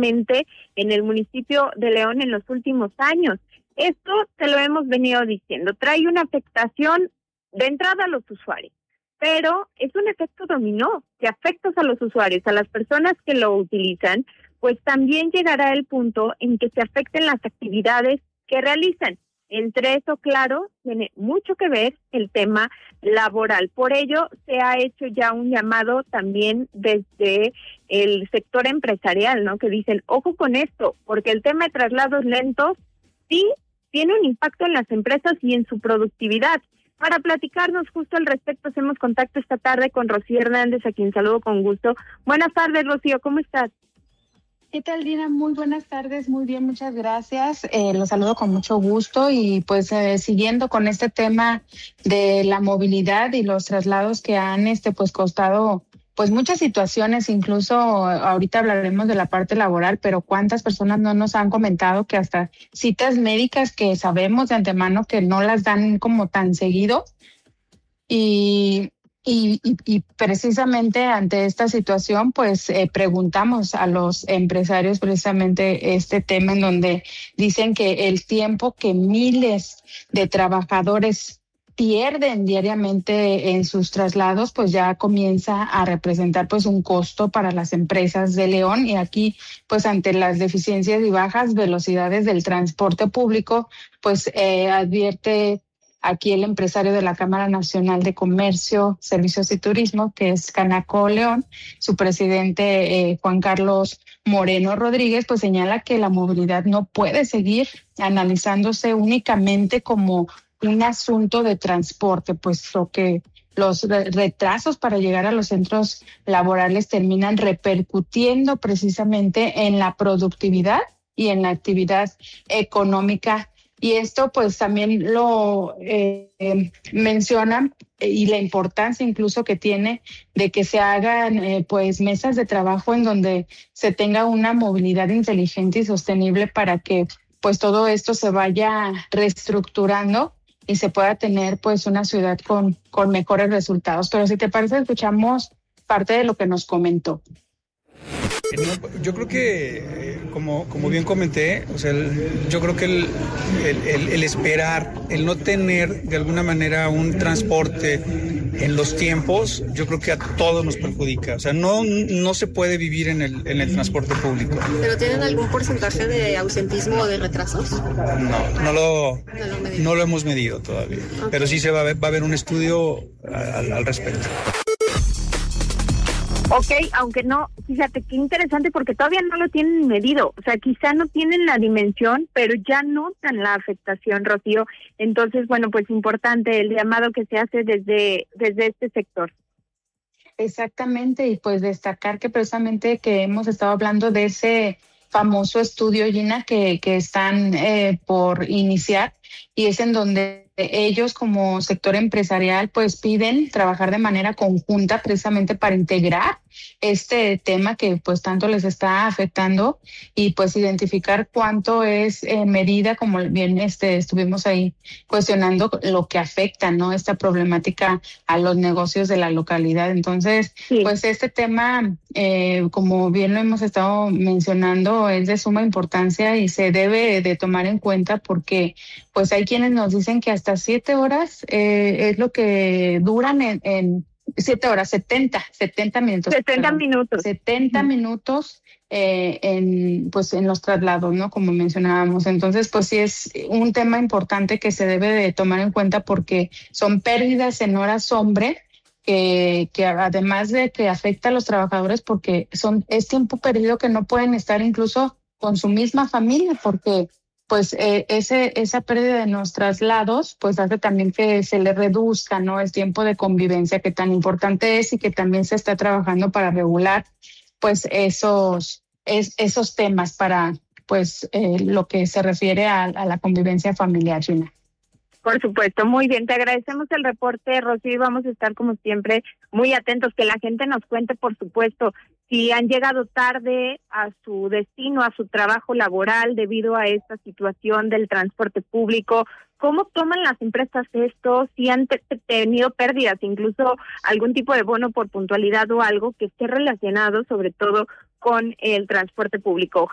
especialmente en el municipio de León en los últimos años. Esto te lo hemos venido diciendo, trae una afectación de entrada a los usuarios, pero es un efecto dominó que afectas a los usuarios, a las personas que lo utilizan, pues también llegará el punto en que se afecten las actividades que realizan. Entre eso, claro, tiene mucho que ver el tema laboral. Por ello, se ha hecho ya un llamado también desde el sector empresarial, ¿no? Que dicen, ojo con esto, porque el tema de traslados lentos sí tiene un impacto en las empresas y en su productividad. Para platicarnos justo al respecto, hacemos contacto esta tarde con Rocío Hernández, a quien saludo con gusto. Buenas tardes, Rocío, ¿cómo estás? ¿Qué tal, Dina? Muy buenas tardes, muy bien, muchas gracias. Los saludo con mucho gusto y pues siguiendo con este tema de la movilidad y los traslados que han pues costado pues muchas situaciones, incluso ahorita hablaremos de la parte laboral, pero cuántas personas no nos han comentado que hasta citas médicas que sabemos de antemano que no las dan como tan seguido. Y precisamente ante esta situación, pues preguntamos a los empresarios precisamente este tema en donde dicen que el tiempo que miles de trabajadores pierden diariamente en sus traslados, pues ya comienza a representar pues un costo para las empresas de León. Y aquí, pues ante las deficiencias y bajas velocidades del transporte público, pues advierte aquí el empresario de la Cámara Nacional de Comercio, Servicios y Turismo, que es Canaco León, su presidente Juan Carlos Moreno Rodríguez, pues señala que la movilidad no puede seguir analizándose únicamente como un asunto de transporte, puesto que los retrasos para llegar a los centros laborales terminan repercutiendo precisamente en la productividad y en la actividad económica. Y esto pues también lo mencionan y la importancia incluso que tiene de que se hagan pues mesas de trabajo en donde se tenga una movilidad inteligente y sostenible para que pues todo esto se vaya reestructurando y se pueda tener pues una ciudad con mejores resultados. Pero si te parece, escuchamos parte de lo que nos comentó. Yo creo que, como bien comenté, o sea, yo creo que el esperar, el no tener de alguna manera un transporte en los tiempos, yo creo que a todos nos perjudica. O sea, no se puede vivir en el transporte público. ¿Pero tienen algún porcentaje de ausentismo o de retrasos? No lo hemos medido todavía, okay. Pero sí va a haber un estudio al respecto. Ok, aunque no, fíjate qué interesante porque todavía no lo tienen medido, o sea, quizá no tienen la dimensión, pero ya notan la afectación, Rocío. Entonces, bueno, pues importante el llamado que se hace desde este sector. Exactamente, y pues destacar que precisamente que hemos estado hablando de ese famoso estudio, Gina, que están por iniciar, y es en donde ellos como sector empresarial pues piden trabajar de manera conjunta precisamente para integrar este tema que pues tanto les está afectando y pues identificar cuánto es medida, como bien estuvimos ahí cuestionando lo que afecta, ¿no? Esta problemática a los negocios de la localidad. Entonces, sí, pues este tema, como bien lo hemos estado mencionando, es de suma importancia y se debe de tomar en cuenta porque pues hay quienes nos dicen que hasta 7 horas es lo que duran en 7 horas, 70 minutos. 70 minutos. 70 minutos en los traslados, ¿no? Como mencionábamos. Entonces, pues sí es un tema importante que se debe de tomar en cuenta porque son pérdidas en horas hombre que además de que afecta a los trabajadores porque es tiempo perdido que no pueden estar incluso con su misma familia porque pues esa pérdida de los traslados pues hace también que se le reduzca, ¿no? El tiempo de convivencia que tan importante es y que también se está trabajando para regular pues esos temas para pues lo que se refiere a la convivencia familiar, Gina. Por supuesto, muy bien, te agradecemos el reporte, Rocío, y vamos a estar como siempre muy atentos, que la gente nos cuente, por supuesto, si han llegado tarde a su destino, a su trabajo laboral debido a esta situación del transporte público, cómo toman las empresas esto, si han tenido pérdidas, incluso algún tipo de bono por puntualidad o algo que esté relacionado sobre todo con el transporte público.